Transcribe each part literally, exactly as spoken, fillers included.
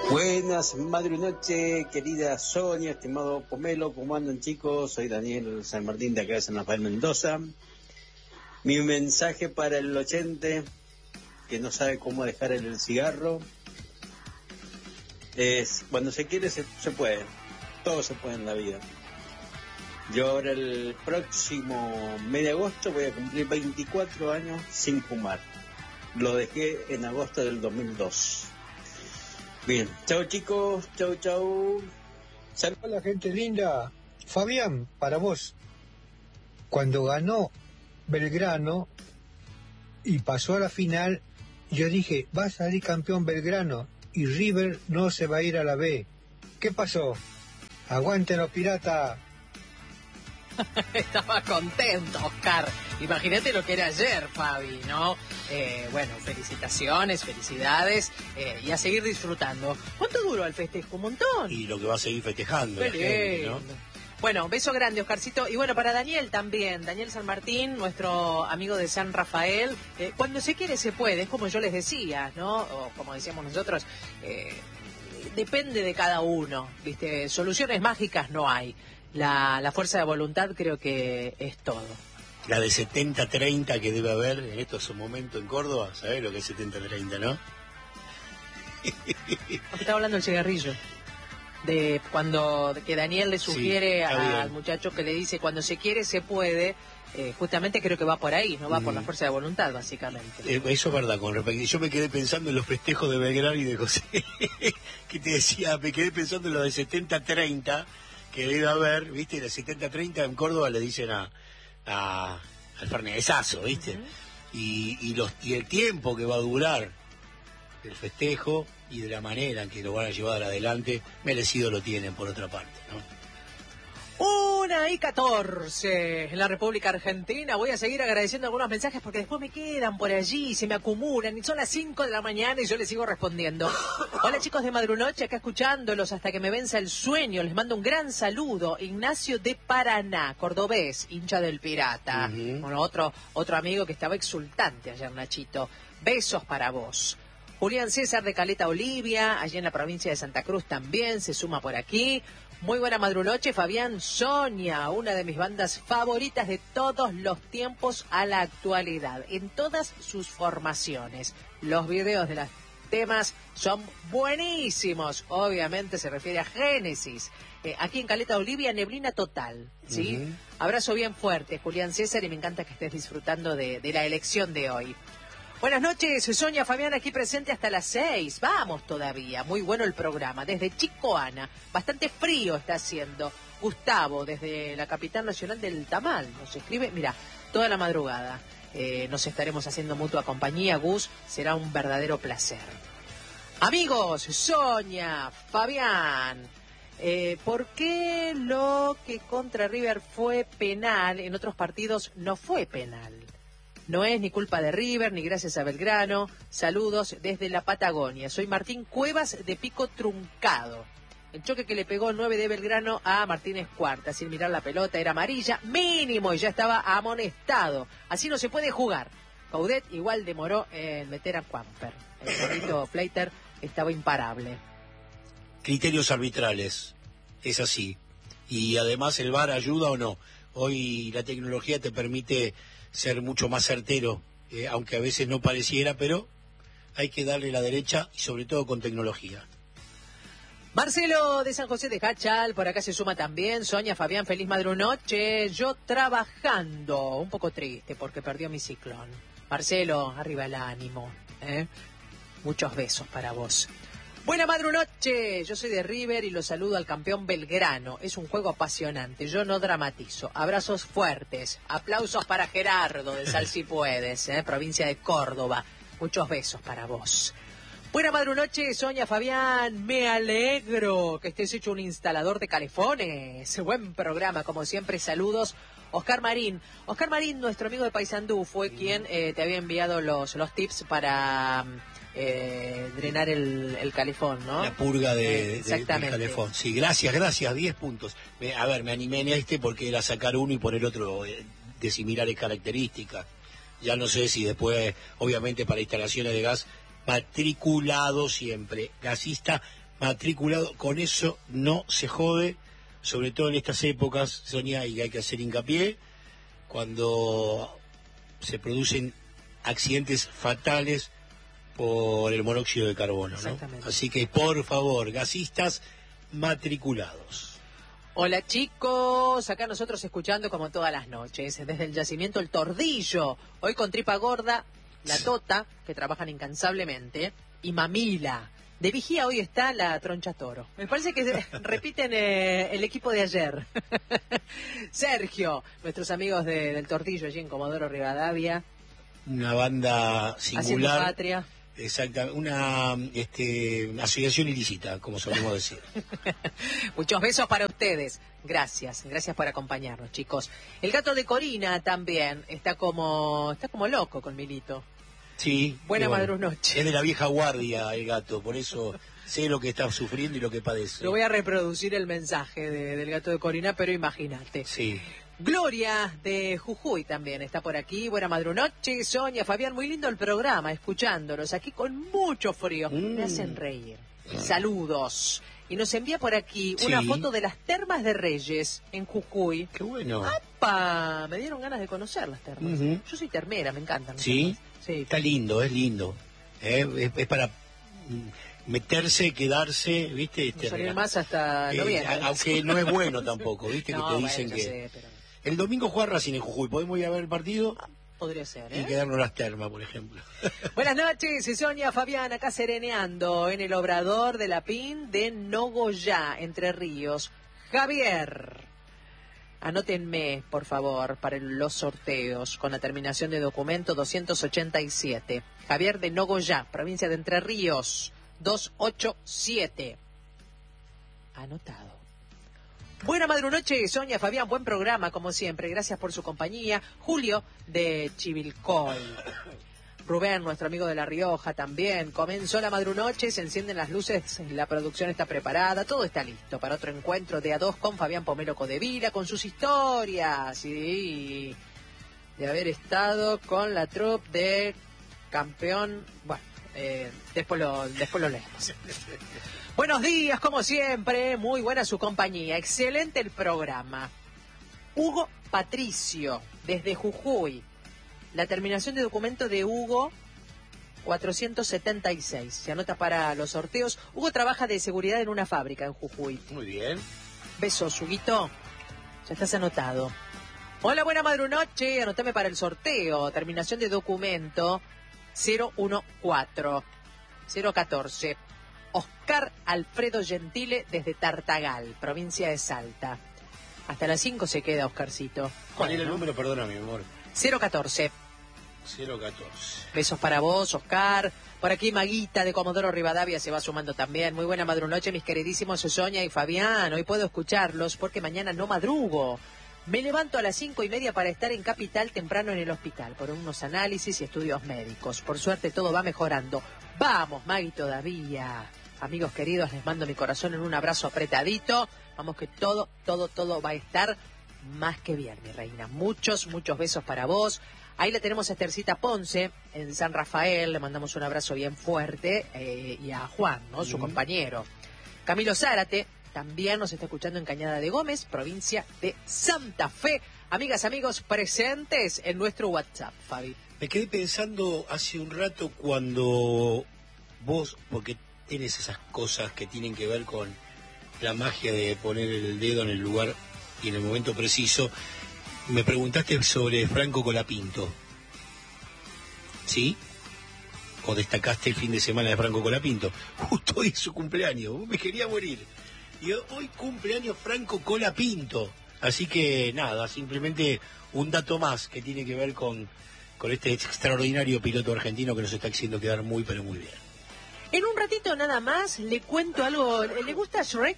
Buenas, madre y noche, querida Sonia, estimado Pomelo, ¿cómo andan, chicos? Soy Daniel San Martín de acá de San Rafael, Mendoza. Mi mensaje para el ochente, que no sabe cómo dejar el cigarro, es: cuando se quiere se, se puede, todo se puede en la vida. Yo ahora el próximo mes de agosto voy a cumplir veinticuatro años sin fumar. Lo dejé en agosto del dos mil dos. Bien, chao chicos, chao chao. Sal- Hola gente linda. Fabián, para vos, cuando ganó Belgrano y pasó a la final, yo dije, va a salir campeón Belgrano y River no se va a ir a la B. ¿Qué pasó? Aguanten los piratas. Estaba contento, Oscar. Imagínate lo que era ayer, Fabi, ¿no? Eh, bueno, felicitaciones, felicidades eh, y a seguir disfrutando. ¿Cuánto duró el festejo? Un montón. Y lo que va a seguir festejando. Qué La gente, ¿no? lindo. Bueno, beso grande, Oscarcito. Y bueno, para Daniel también, Daniel San Martín, nuestro amigo de San Rafael. Eh, cuando se quiere se puede, es como yo les decía, ¿no? O como decíamos nosotros, eh, depende de cada uno, ¿viste? Soluciones mágicas no hay. La, la fuerza de voluntad creo que es todo. La de setenta treinta que debe haber en estos momentos en Córdoba, ¿sabés lo que es setenta treinta, no? Estaba hablando del cigarrillo. De cuando de que Daniel le sugiere sí, a, al muchacho que le dice cuando se quiere se puede, eh, justamente creo que va por ahí, no va mm. por la fuerza de voluntad, básicamente. Eh, eso es verdad, con respecto. Yo me quedé pensando en los festejos de Belgrano y de José, que te decía, me quedé pensando en lo de setenta treinta que debe haber, ¿viste? De setenta treinta en Córdoba le dicen a, a al fernesazo, ¿viste? Uh-huh. y, y, los, y el tiempo que va a durar el festejo y de la manera en que lo van a llevar adelante, merecido lo tienen por otra parte, ¿no? Una y catorce en la República Argentina. Voy a seguir agradeciendo algunos mensajes porque después me quedan por allí, se me acumulan y son las cinco de la mañana y yo les sigo respondiendo. Hola chicos de Madrunoche, acá escuchándolos hasta que me venza el sueño. Les mando un gran saludo. Ignacio de Paraná, cordobés, hincha del Pirata. Uh-huh. Bueno, otro, otro amigo que estaba exultante ayer, Nachito. Besos para vos. Julián César de Caleta Olivia, allí en la provincia de Santa Cruz también, se suma por aquí. Muy buena madrunoche, Fabián. Sonia, una de mis bandas favoritas de todos los tiempos a la actualidad, en todas sus formaciones. Los videos de los temas son buenísimos. Obviamente se refiere a Génesis. Eh, aquí en Caleta Olivia, neblina total, ¿sí? Uh-huh. Abrazo bien fuerte, Julián César, y me encanta que estés disfrutando de, de la elección de hoy. Buenas noches, Sonia, Fabián, aquí presente hasta las seis. Vamos todavía, muy bueno el programa. Desde Chicoana, bastante frío está haciendo. Gustavo, desde la capital nacional del Tamal, nos escribe, mira, toda la madrugada. Eh, nos estaremos haciendo mutua compañía, Gus, será un verdadero placer. Amigos, Sonia, Fabián, eh, ¿por qué lo que contra River fue penal, en otros partidos no fue penal? No es ni culpa de River, ni gracias a Belgrano. Saludos desde la Patagonia. Soy Martín Cuevas de Pico Truncado. El choque que le pegó nueve de Belgrano a Martínez Cuarta, sin mirar la pelota, era amarilla, mínimo, y ya estaba amonestado. Así no se puede jugar. Coudet igual demoró en meter a Quamper. El perrito Fleiter estaba imparable. Criterios arbitrales, es así. Y además el V A R ayuda o no. Hoy la tecnología te permite ser mucho más certero, eh, aunque a veces no pareciera, pero hay que darle la derecha y sobre todo con tecnología. Marcelo de San José de Hachal, por acá se suma también. Sonia, Fabián, feliz madrunoche. Yo trabajando, un poco triste porque perdió mi ciclón. Marcelo, arriba el ánimo, ¿eh? Muchos besos para vos. Buena madrunoche, yo soy de River y lo saludo al campeón Belgrano. Es un juego apasionante, yo no dramatizo. Abrazos fuertes, aplausos para Gerardo de Sal Si Puedes, ¿eh? Provincia de Córdoba. Muchos besos para vos. Buena madrunoche, Sonia, Fabián, me alegro que estés hecho un instalador de calefones. Buen programa, como siempre, saludos. Oscar Marín, Oscar Marín, nuestro amigo de Paysandú, fue quien eh, te había enviado los, los tips para... Eh, drenar el, el calefón, ¿no? La purga de, eh, exactamente. de, del calefón. Sí, gracias, gracias, diez puntos. Me, a ver, me animé en este porque era sacar uno y poner otro eh, de similares características. Ya no sé si después, obviamente para instalaciones de gas, matriculado siempre, gasista matriculado. Con eso no se jode, sobre todo en estas épocas, Sonia, y hay que hacer hincapié, cuando se producen accidentes fatales por el monóxido de carbono, ¿no? Así que, por favor, gasistas matriculados. Hola chicos, acá nosotros escuchando como todas las noches, desde el yacimiento El Tordillo, hoy con Tripa Gorda, La Tota, que trabajan incansablemente, y Mamila. De vigía hoy está la Troncha Toro. Me parece que repiten eh, el equipo de ayer. Sergio, nuestros amigos de, del Tordillo allí en Comodoro Rivadavia. Una banda singular. Haciendo patria. Exactamente, una este, asociación ilícita, como solemos decir. Muchos besos para ustedes. Gracias, gracias por acompañarnos, chicos. El gato de Corina también está como está como loco con Milito. Sí. Buena bueno, madrunoche. Es de la vieja guardia el gato, por eso sé lo que está sufriendo y lo que padece. Lo voy a reproducir el mensaje de, del gato de Corina, pero imagínate. Sí. Gloria de Jujuy también está por aquí. Buena madrunoche, Sonia, Fabián, muy lindo el programa, escuchándolos aquí con mucho frío. Mm. Me hacen reír. Saludos. Y nos envía por aquí sí. una foto de las termas de Reyes en Jujuy. Qué bueno. ¡Apa! Me dieron ganas de conocer las termas. Uh-huh. Yo soy termera, me encantan. ¿Sí? Sí. Está lindo, es lindo. ¿Eh? Es, es para meterse, quedarse, ¿viste? No este, salir más hasta noviembre. Eh, aunque no es bueno tampoco, ¿viste? No, que te bueno, dicen que... sé, pero... El domingo juega Racing en Jujuy, ¿podemos ir a ver el partido? Podría ser, ¿eh? Y quedarnos las termas, por ejemplo. Buenas noches, Sonia, Fabián, acá sereneando en el Obrador de la P I N de Nogoyá, Entre Ríos. Javier, anótenme, por favor, para los sorteos con la terminación de documento doscientos ochenta y siete. Javier de Nogoyá, provincia de Entre Ríos, doscientos ochenta y siete. Anotado. Buena madrunoche, Sonia, Fabián, buen programa, como siempre. Gracias por su compañía. Julio, de Chivilcoy. Rubén, nuestro amigo de La Rioja, también. Comenzó la madrunoche, se encienden las luces, la producción está preparada, todo está listo para otro encuentro de a dos con Fabián Pomelo Codevila, con sus historias, y de haber estado con la troupe de campeón. Bueno, eh, después, lo, después lo leemos. Buenos días, como siempre, muy buena su compañía, excelente el programa. Hugo Patricio, desde Jujuy. La terminación de documento de Hugo, cuatrocientos setenta y seis. Se anota para los sorteos. Hugo trabaja de seguridad en una fábrica en Jujuy. Muy bien. Besos, Huguito. Ya estás anotado. Hola, buena madrunoche. Anotame para el sorteo. Terminación de documento cero catorce. cero catorce. Oscar Alfredo Gentile desde Tartagal, provincia de Salta. Hasta las cinco se queda, Oscarcito. ¿Cuál era el número? Perdóname, mi amor. cero catorce. cero catorce. Besos para vos, Oscar. Por aquí Maguita de Comodoro Rivadavia se va sumando también. Muy buena madrunoche, mis queridísimos Sonia y Fabián. Hoy puedo escucharlos porque mañana no madrugo. Me levanto a las cinco y media para estar en Capital temprano en el hospital por unos análisis y estudios médicos. Por suerte todo va mejorando. Vamos, Magui, todavía. Amigos queridos, les mando mi corazón en un abrazo apretadito. Vamos que todo, todo, todo va a estar más que bien, mi reina. Muchos, muchos besos para vos. Ahí la tenemos a Estercita Ponce, en San Rafael. Le mandamos un abrazo bien fuerte. Eh, y a Juan, ¿no? Su mm. compañero. Camilo Zárate también nos está escuchando en Cañada de Gómez, provincia de Santa Fe. Amigas, amigos, presentes en nuestro WhatsApp, Fabi. Me quedé pensando hace un rato cuando vos, porque tienes esas cosas que tienen que ver con la magia de poner el dedo en el lugar y en el momento preciso, me preguntaste sobre Franco Colapinto, ¿sí? O destacaste el fin de semana de Franco Colapinto. Justo hoy es su cumpleaños, me quería morir. Y hoy cumpleaños Franco Colapinto. Así que nada, simplemente un dato más que tiene que ver con, con este extraordinario piloto argentino que nos está haciendo quedar muy, pero muy bien. En un ratito nada más le cuento algo. ¿Le gusta Shrek?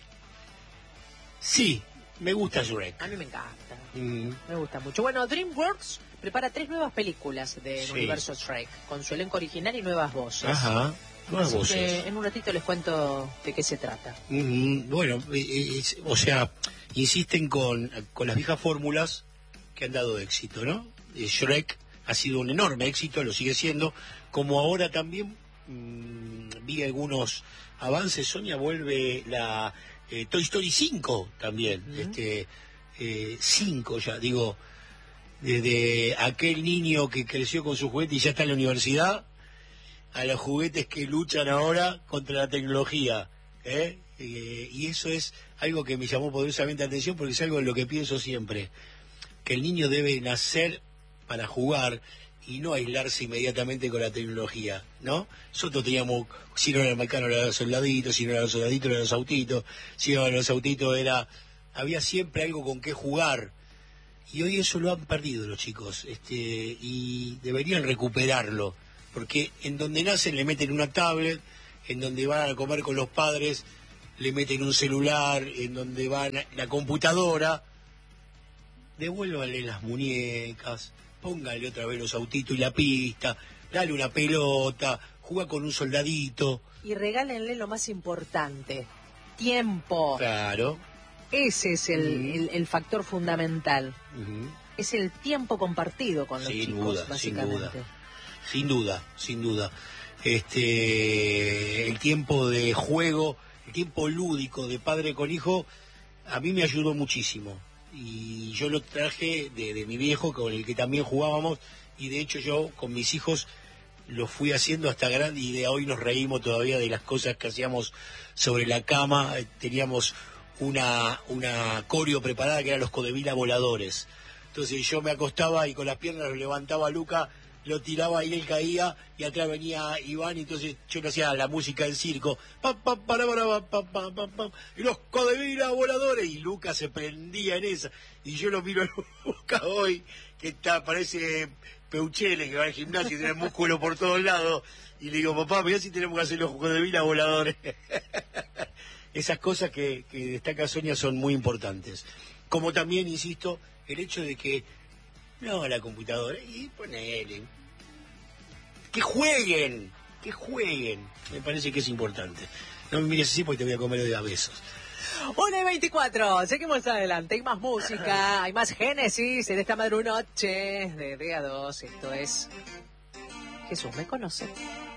Sí, me gusta Shrek. A mí me encanta. Mm. Me gusta mucho. Bueno, DreamWorks prepara tres nuevas películas del sí. universo Shrek, con su elenco original y nuevas voces. Ajá, nuevas Así voces. Que en un ratito les cuento de qué se trata. Mm, bueno, eh, eh, o sea, insisten con, con las viejas fórmulas que han dado éxito, ¿no? Eh, Shrek ha sido un enorme éxito, lo sigue siendo, como ahora también mmm, vi algunos avances. Sonia vuelve la eh, Toy Story cinco también, uh-huh. este eh, cinco ya, digo, desde aquel niño que creció con su juguete y ya está en la universidad, a los juguetes que luchan ahora contra la tecnología, ¿eh? Eh, y eso es algo que me llamó poderosamente la atención, porque es algo en lo que pienso siempre, que el niño debe nacer para jugar y no aislarse inmediatamente con la tecnología, ¿no? Nosotros teníamos, si no era el Malcano eran los soldaditos, si no eran los soldaditos eran los autitos, si no eran los autitos era... había siempre algo con qué jugar, y hoy eso lo han perdido los chicos, este y deberían recuperarlo, porque en donde nacen le meten una tablet, en donde van a comer con los padres le meten un celular, en donde van a la computadora. Devuélvanle las muñecas, pónganle otra vez los autitos y la pista, dale una pelota, juega con un soldadito. Y regálenle lo más importante, tiempo. Claro. Ese es el, uh-huh. el, el factor fundamental. Uh-huh. Es el tiempo compartido con los sin chicos, duda, básicamente. Sin duda, sin duda, sin duda. Este, el tiempo de juego, el tiempo lúdico de padre con hijo, a mí me ayudó muchísimo. Y yo lo traje de, de mi viejo, con el que también jugábamos, y de hecho yo con mis hijos lo fui haciendo hasta grande, y de hoy nos reímos todavía de las cosas que hacíamos sobre la cama. Teníamos una una coreo preparada que eran los codevila voladores. Entonces yo me acostaba y con las piernas lo levantaba a Luca, lo tiraba y él caía, y atrás venía Iván, y entonces yo le hacía la música del circo, pa, pa, para, para, pa, pa, pa, pa, y los codevila voladores, y Luca se prendía en esa, y yo lo miro a Luca hoy, que está, parece Peuchele, que va al gimnasio y tiene músculo por todos lados, y le digo, papá, mirá si tenemos que hacer los codevila voladores. Esas cosas que, que destaca Sonia son muy importantes. Como también, insisto, el hecho de que no, la computadora, y ponele. Que jueguen, que jueguen. Me parece que es importante. No me mires así porque te voy a comer de a besos. una y veinticuatro, seguimos adelante. Hay más música, hay más Génesis en esta madrunoche de D A dos. Esto es Jesús me conoce.